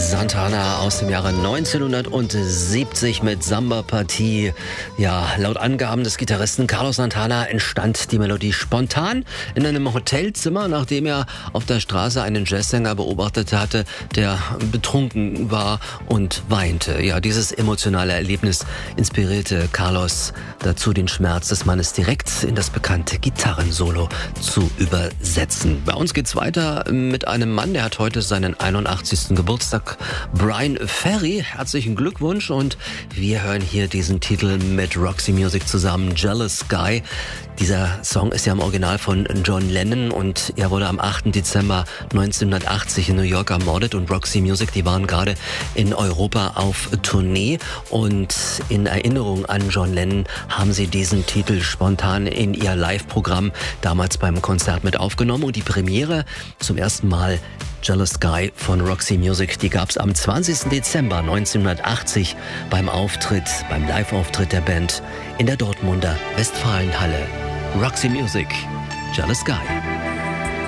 Santana aus dem Jahre 1970 mit Samba-Partie. Ja, laut Angaben des Gitarristen Carlos Santana entstand die Melodie spontan in einem Hotelzimmer, nachdem er auf der Straße einen Jazzsänger beobachtet hatte, der betrunken war und weinte. Ja, dieses emotionale Erlebnis inspirierte Carlos dazu, den Schmerz des Mannes direkt in das bekannte Gitarrensolo zu übersetzen. Bei uns geht's weiter mit einem Mann, der hat heute seinen 81. Geburtstag. Bryan Ferry, herzlichen Glückwunsch, und wir hören hier diesen Titel mit Roxy Music zusammen, Jealous Guy. Dieser Song ist ja im Original von John Lennon und er wurde am 8. Dezember 1980 in New York ermordet, und Roxy Music, die waren gerade in Europa auf Tournee, und in Erinnerung an John Lennon haben sie diesen Titel spontan in ihr Live-Programm damals beim Konzert mit aufgenommen, und die Premiere zum ersten Mal Jealous Guy von Roxy Music, die gab's am 20. Dezember 1980 beim Live-Auftritt der Band in der Dortmunder Westfalenhalle. Roxy Music, Jealous Guy.